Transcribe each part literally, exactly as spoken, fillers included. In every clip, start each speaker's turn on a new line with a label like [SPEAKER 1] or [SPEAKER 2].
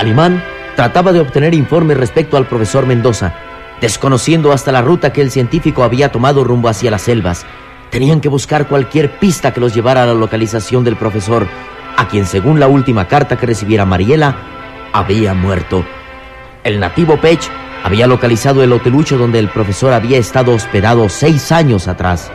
[SPEAKER 1] Calimán trataba de obtener informes respecto al profesor Mendoza, desconociendo hasta la ruta que el científico había tomado rumbo hacia las selvas. Tenían que buscar cualquier pista que los llevara a la localización del profesor, a quien, según la última carta que recibiera Mariela, había muerto. El nativo Pech había localizado el hotelucho donde el profesor había estado hospedado seis años atrás.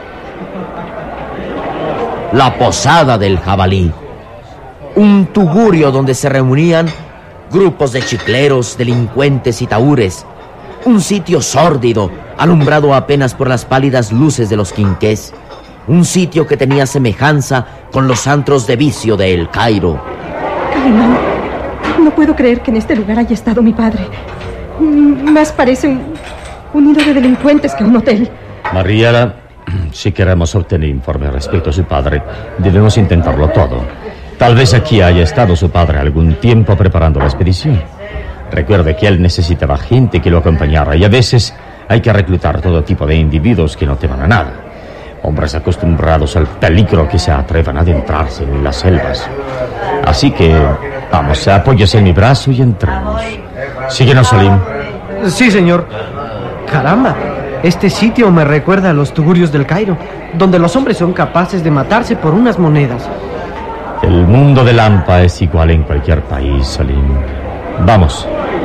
[SPEAKER 1] La Posada del Jabalí. Un tugurio donde se reunían grupos de chicleros, delincuentes y tahúres. Un sitio sórdido, alumbrado apenas por las pálidas luces de los quinqués. Un sitio que tenía semejanza con los antros de vicio de El Cairo.
[SPEAKER 2] Calimán, no puedo creer que en este lugar haya estado mi padre. Más parece un, un nido de delincuentes que un hotel.
[SPEAKER 3] Mariela, si queremos obtener informes respecto a su padre, debemos intentarlo todo. Tal vez aquí haya estado su padre algún tiempo preparando la expedición. Recuerde que él necesitaba gente que lo acompañara y a veces hay que reclutar todo tipo de individuos que no teman a nada. Hombres acostumbrados al peligro que se atrevan a adentrarse en las selvas. Así que, vamos, apóyese en mi brazo y entremos. Síguenos, Salim.
[SPEAKER 4] Sí, señor. Caramba, este sitio me recuerda a los tugurios del Cairo, donde los hombres son capaces de matarse por unas monedas.
[SPEAKER 3] El mundo de Lampa es igual en cualquier país, Salim. Vamos.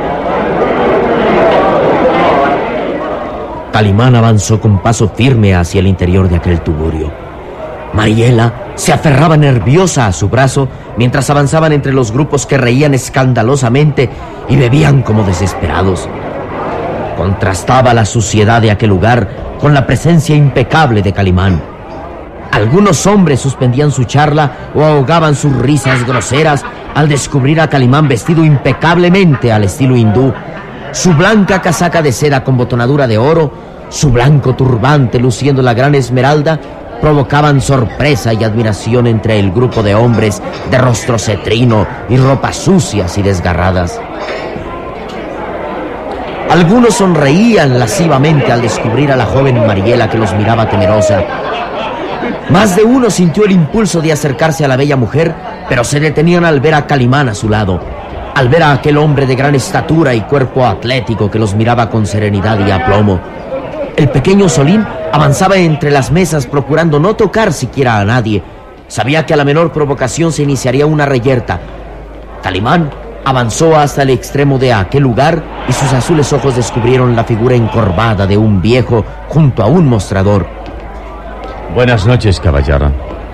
[SPEAKER 1] Calimán avanzó con paso firme hacia el interior de aquel tugurio. Mariela se aferraba nerviosa a su brazo mientras avanzaban entre los grupos que reían escandalosamente y bebían como desesperados. Contrastaba la suciedad de aquel lugar con la presencia impecable de Calimán. Algunos hombres suspendían su charla o ahogaban sus risas groseras al descubrir a Calimán vestido impecablemente al estilo hindú. Su blanca casaca de seda con botonadura de oro, su blanco turbante luciendo la gran esmeralda, provocaban sorpresa y admiración entre el grupo de hombres de rostro cetrino y ropas sucias y desgarradas. Algunos sonreían lascivamente al descubrir a la joven Mariela que los miraba temerosa. Más de uno sintió el impulso de acercarse a la bella mujer, pero se detenían al ver a Calimán a su lado, al ver a aquel hombre de gran estatura y cuerpo atlético que los miraba con serenidad y aplomo. El pequeño Solín avanzaba entre las mesas procurando no tocar siquiera a nadie. Sabía que a la menor provocación se iniciaría una reyerta. Calimán avanzó hasta el extremo de aquel lugar y sus azules ojos descubrieron la figura encorvada de un viejo junto a un mostrador.
[SPEAKER 3] Buenas noches, caballero.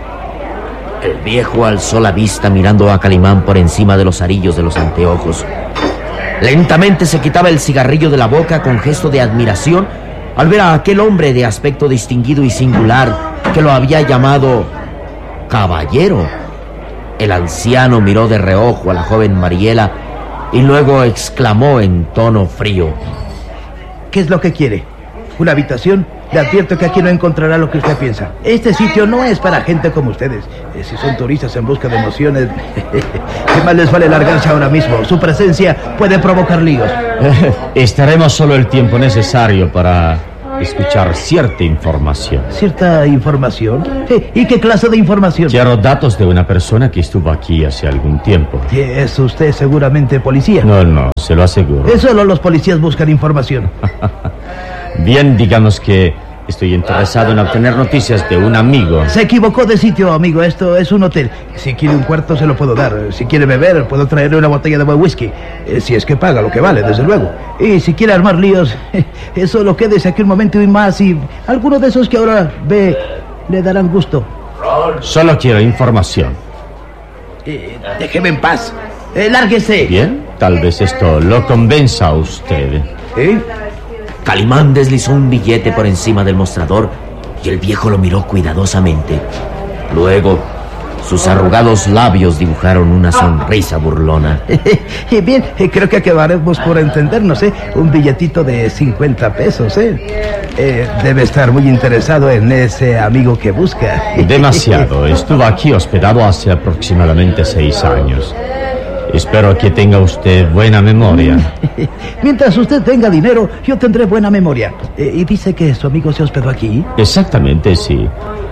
[SPEAKER 1] El viejo alzó la vista mirando a Calimán por encima de los arillos de los anteojos. Lentamente se quitaba el cigarrillo de la boca con gesto de admiración al ver a aquel hombre de aspecto distinguido y singular que lo había llamado caballero. El anciano miró de reojo a la joven Mariela y luego exclamó en tono frío:
[SPEAKER 5] ¿Qué es lo que quiere? ¿Una habitación? Le advierto que aquí no encontrará lo que usted piensa. Este sitio no es para gente como ustedes. Eh, si son turistas en busca de emociones, ¿qué más les vale largarse ahora mismo? Su presencia puede provocar líos.
[SPEAKER 3] Estaremos solo el tiempo necesario para escuchar cierta información.
[SPEAKER 5] ¿Cierta información? ¿Y qué clase de información?
[SPEAKER 3] Quiero datos de una persona que estuvo aquí hace algún tiempo.
[SPEAKER 5] ¿Es usted seguramente policía?
[SPEAKER 3] No, no, se lo aseguro.
[SPEAKER 5] Solo los policías buscan información.
[SPEAKER 3] Bien, digamos que estoy interesado en obtener noticias de un amigo.
[SPEAKER 5] Se equivocó de sitio, amigo. Esto es un hotel. Si quiere un cuarto, se lo puedo dar. Si quiere beber, puedo traerle una botella de buen whisky. Eh, si es que paga lo que vale, desde luego. Y si quiere armar líos, solo quédese aquí un momento y más. Y alguno de esos que ahora ve le darán gusto.
[SPEAKER 3] Solo quiero información.
[SPEAKER 5] Eh, déjeme en paz. Eh, lárguese.
[SPEAKER 3] Bien, tal vez esto lo convenza a usted.
[SPEAKER 5] ¿Eh?
[SPEAKER 1] Calimán deslizó un billete por encima del mostrador y el viejo lo miró cuidadosamente. Luego, sus arrugados labios dibujaron una sonrisa burlona.
[SPEAKER 5] Bien, creo que acabaremos por entendernos, ¿eh? Un billetito de cincuenta pesos, ¿eh? ¿eh? Debe estar muy interesado en ese amigo que busca.
[SPEAKER 3] Demasiado. Estuvo aquí hospedado hace aproximadamente seis años. Espero que tenga usted buena memoria.
[SPEAKER 5] Mientras usted tenga dinero, yo tendré buena memoria. Eh, ¿Y dice que su amigo se hospedó aquí?
[SPEAKER 3] Exactamente, sí.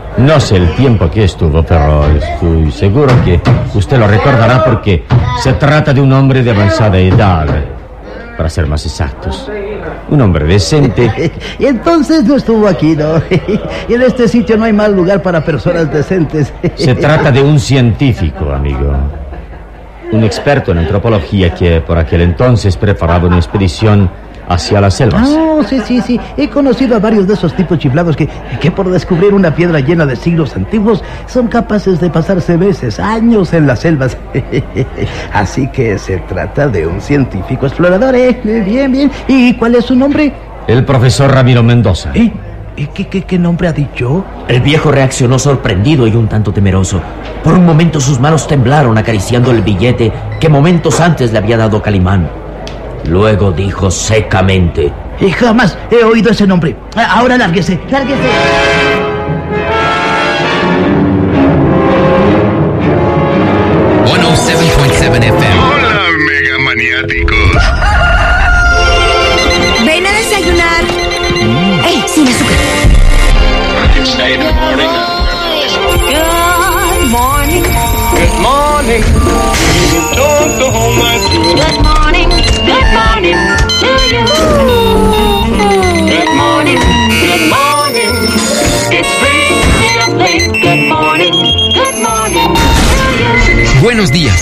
[SPEAKER 3] No sé el tiempo que estuvo, pero estoy seguro que usted lo recordará porque se trata de un hombre de avanzada edad, para ser más exactos. Un hombre decente.
[SPEAKER 5] Y entonces no estuvo aquí, ¿no? Y en este sitio no hay mal lugar para personas decentes.
[SPEAKER 3] Se trata de un científico, amigo. Un experto en antropología que por aquel entonces preparaba una expedición hacia las selvas.
[SPEAKER 5] Ah, sí, sí, sí. He conocido a varios de esos tipos chiflados que, que por descubrir una piedra llena de siglos antiguos son capaces de pasarse meses, años en las selvas. Así que se trata de un científico explorador, ¿eh? Bien, bien. ¿Y cuál es su nombre?
[SPEAKER 3] El profesor Ramiro Mendoza.
[SPEAKER 5] ¿Eh? ¿Qué, qué, qué nombre ha dicho?
[SPEAKER 1] El viejo reaccionó sorprendido y un tanto temeroso. Por un momento sus manos temblaron acariciando el billete que momentos antes le había dado Calimán. Luego dijo secamente:
[SPEAKER 5] Y jamás he oído ese nombre. Ahora lárguese, lárguese.
[SPEAKER 6] ciento siete punto siete F M.
[SPEAKER 7] Hola, mega maniáticos.
[SPEAKER 8] Ven a desayunar. Mm. ¡Ey, sin azúcar!
[SPEAKER 7] Good morning.
[SPEAKER 8] Good morning.
[SPEAKER 7] Good morning. Don't go home night.
[SPEAKER 8] Good morning. Good morning to you. Good morning. Good morning. It's free to think. Good morning. Good morning to you.
[SPEAKER 6] Buenos días.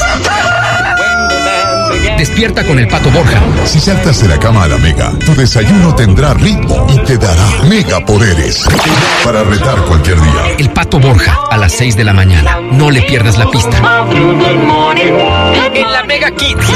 [SPEAKER 6] Despierta con el Pato Borja.
[SPEAKER 9] Si saltas de la cama a la Mega, tu desayuno tendrá ritmo y te dará mega poderes para retar cualquier día.
[SPEAKER 6] El Pato Borja, a las seis de la mañana. No le pierdas la pista.
[SPEAKER 8] Good morning.
[SPEAKER 6] En la Mega Kids.